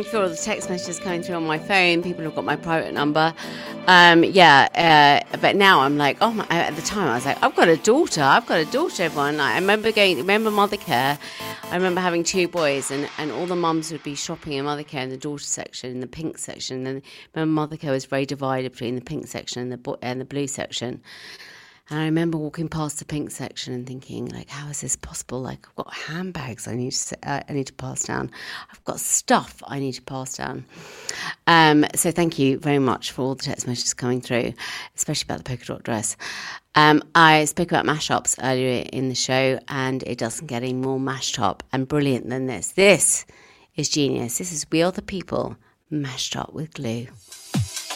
for all the text messages coming through on my phone. People have got my private number. But now I'm like, at the time I was like, I've got a daughter, everyone. I remember Mothercare. I remember having 2 boys, and all the mums would be shopping in Mothercare in the daughter section, in the pink section. And remember, Mothercare was very divided between the pink section and the blue section. And I remember walking past the pink section and thinking, like, how is this possible? Like, I've got handbags I need to pass down. I've got stuff I need to pass down. So thank you very much for all the text messages coming through, especially about the polka dot dress. I spoke about mashups earlier in the show, and it doesn't get any more mashed up and brilliant than this. This is genius. This is We Are the People mashed up with glue.